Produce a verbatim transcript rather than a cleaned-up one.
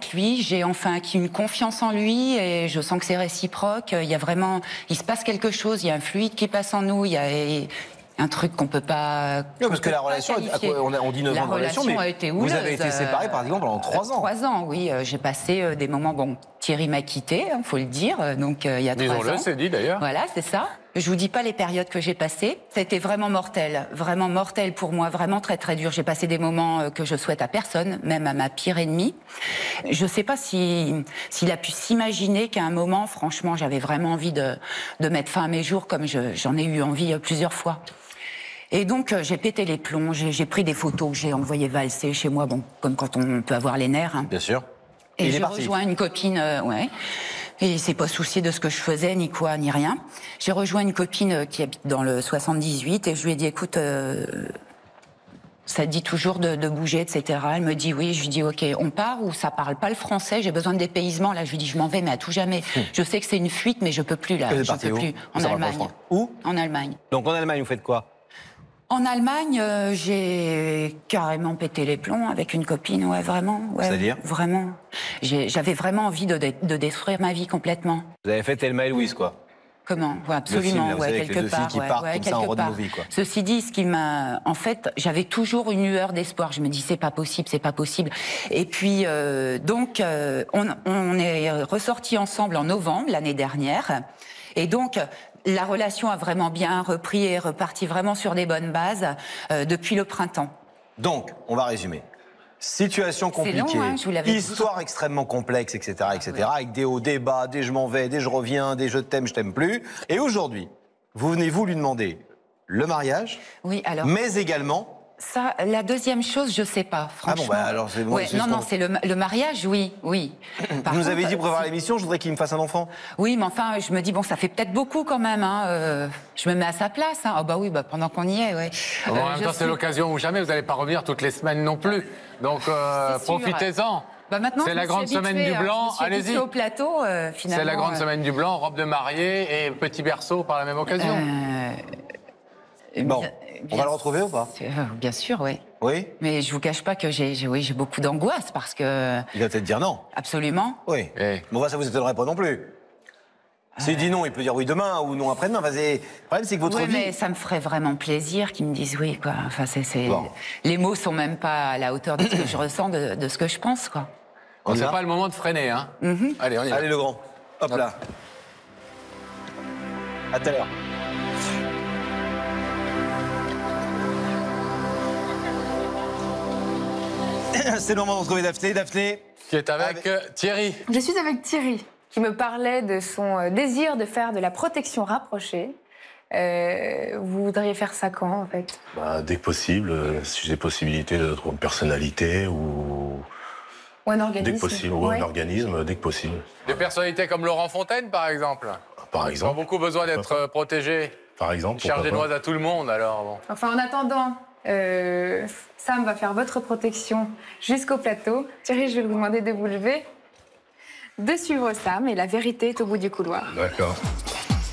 avec lui. J'ai enfin acquis une confiance en lui et je sens que c'est réciproque. Il y a vraiment, il se passe quelque chose. Il y a un fluide qui passe en nous. Il y a un truc qu'on peut pas. Non, parce que la relation, on, a, on dit neuf ans de relation, mais a été houleuse. Vous avez été séparés, par exemple, pendant trois ans. Trois ans, oui. J'ai passé des moments. Bon, Thierry m'a quitté, il faut le dire. Donc il y a trois ans. Disons-le, c'est dit d'ailleurs. Voilà, c'est ça. Je vous dis pas les périodes que j'ai passées. C'était vraiment mortel, vraiment mortel pour moi, vraiment très très dur. J'ai passé des moments que je souhaite à personne, même à ma pire ennemie. Je sais pas si s'il a pu s'imaginer qu'à un moment, franchement, j'avais vraiment envie de de mettre fin à mes jours, comme je, j'en ai eu envie plusieurs fois. Et donc, j'ai pété les plombs, j'ai pris des photos que j'ai envoyées valser chez moi, bon, comme quand on peut avoir les nerfs. Hein. Bien sûr. Et, et j'ai rejoint une copine, euh, ouais, et il s'est pas soucié de ce que je faisais, ni quoi, ni rien. J'ai rejoint une copine qui habite dans le soixante-dix-huit, et je lui ai dit, écoute, euh, ça te dit toujours de, de bouger, et cetera. Elle me dit oui, je lui dis ok, on part ou ça parle pas le français, j'ai besoin de dépaysement. Là, je lui dis je m'en vais, mais à tout jamais. Hum. Je sais que c'est une fuite, mais je peux plus là, je peux plus. En Allemagne. Où? En Allemagne. Donc en Allemagne, vous faites quoi? En Allemagne, euh, j'ai carrément pété les plombs avec une copine, ouais, vraiment. Ouais, c'est-à-dire? Vraiment. J'avais vraiment envie de, de, de détruire ma vie complètement. Vous avez fait Thelma et Louise, quoi? Comment? Ouais, absolument, film, là, ouais, avec quelque les deux part. filles qui ouais, partent ouais, comme quelque ça en road part. movie, quoi. Ceci dit, ce qui m'a, en fait, j'avais toujours une lueur d'espoir. Je me dis c'est pas possible, c'est pas possible. Et puis euh, donc, euh, on, on est ressortis ensemble en novembre l'année dernière, et donc. La relation a vraiment bien repris et est repartie vraiment sur des bonnes bases euh, depuis le printemps. Donc, on va résumer. Situation compliquée, long, hein, je histoire dit. Extrêmement complexe, et cetera, et cetera, ah, oui. Avec des hauts, des bas, des je m'en vais, des je reviens, des je t'aime, je t'aime plus. Et aujourd'hui, vous venez vous lui demander le mariage, oui, alors, mais également... Ça, la deuxième chose, je sais pas, franchement. Ah bon, bah alors c'est bon. Ouais, non, non, c'est le, le mariage, oui, oui. Par vous nous avez dit pour préparer l'émission, je voudrais qu'il me fasse un enfant. Oui, mais enfin, je me dis, bon, ça fait peut-être beaucoup quand même. Hein, euh, je me mets à sa place. Hein. Oh bah oui, bah, pendant qu'on y est, ouais. Bon, euh, en même temps, c'est l'occasion où jamais, vous n'allez pas revenir toutes les semaines non plus. Donc, euh, profitez-en. Bah maintenant, c'est la grande semaine du blanc, allez-y. Au plateau, euh, finalement. C'est la grande euh... semaine du blanc, robe de mariée et petit berceau par la même occasion. Euh... Bon, bien, on va le retrouver ou pas? Bien sûr, oui. Oui. Mais je vous cache pas que j'ai, oui, j'ai beaucoup d'angoisse parce que. Il va peut-être dire non. Absolument. Oui. Mais bon, ça vous étonnerait pas non plus. Euh... S'il dit non, il peut dire oui demain ou non après-demain. Enfin, le problème, c'est que votre oui, vie. Mais ça me ferait vraiment plaisir qu'ils me disent oui, quoi. Enfin, c'est, c'est... Bon. Les mots sont même pas à la hauteur de ce que je ressens, de, de ce que je pense, quoi. Bon, c'est pas le moment de freiner, hein. Mm-hmm. Allez, on y va. Allez, le grand. Hop, Hop. là. À tout à l'heure. C'est le moment de retrouver Daphné. Daphné. Qui est avec, avec... Thierry. Je suis avec Thierry, qui me parlait de son désir de faire de la protection rapprochée. Euh, vous voudriez faire ça quand, en fait? Bah, dès que possible, euh, si j'ai possibilité de trouver une personnalité ou... Ou un organisme. Dès que possible, ou ouais. un organisme, dès que possible. Des personnalités comme Laurent Fontaine, par exemple. Par exemple. Ils ont beaucoup besoin d'être protégés. Par exemple. Charge des noises à tout le monde, alors. Bon. Enfin, en attendant, euh, Sam va faire votre protection jusqu'au plateau. Thierry, je vais vous demander de vous lever, de suivre Sam, et la vérité est au bout du couloir. D'accord.